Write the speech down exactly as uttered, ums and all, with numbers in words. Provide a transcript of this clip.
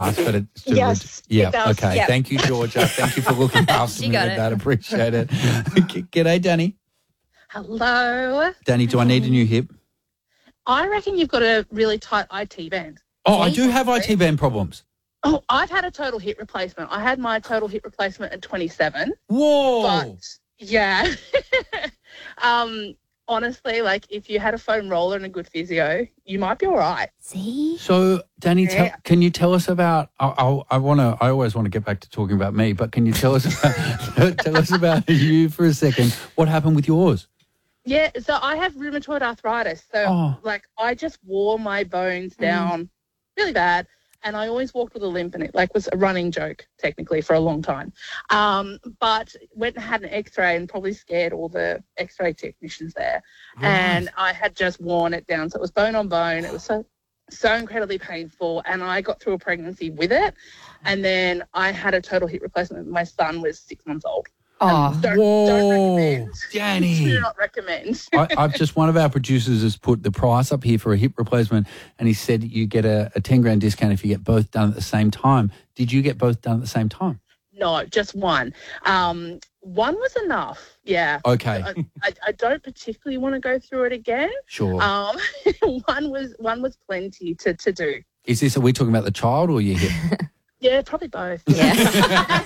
ask, but it's too Yes, leg- Yeah, it does. okay. Yep. Thank you, Georgia. Thank you for looking after She me got with it. that. Appreciate it. G- G'day, Danny. Hello. Danny, do I need a new hip? I reckon you've got a really tight I T band. Oh, I See? do have I T band problems. Oh, I've had a total hip replacement. I had my total hip replacement at twenty-seven. Whoa. But yeah. um, honestly, like if you had a foam roller and a good physio, you might be all right. See? So, Danny, tell, Yeah. can you tell us about? I, I, I want to. I always want to get back to talking about me, but can you tell us about? tell us about you for a second. What happened with yours? Yeah, so I have rheumatoid arthritis. So Oh. like I just wore my bones down really bad. And I always walked with a limp, and it like was a running joke technically for a long time. Um, but went and had an X-ray and probably scared all the X-ray technicians there. And I had just worn it down, so it was bone on bone. It was so so incredibly painful, and I got through a pregnancy with it. And then I had a total hip replacement when my son was six months old. Oh, Don't, Whoa, don't recommend. Danny. Do not recommend. I, I've just one of our producers has put the price up here for a hip replacement, and he said you get a, a ten grand discount if you get both done at the same time. Did you get both done at the same time? No, just one. Um, one was enough. Yeah. Okay, I, I, I don't particularly want to go through it again. sure. Um, one was one was plenty to, to do. Is this? Are we talking about the child or your hip? Yeah, probably both. yeah.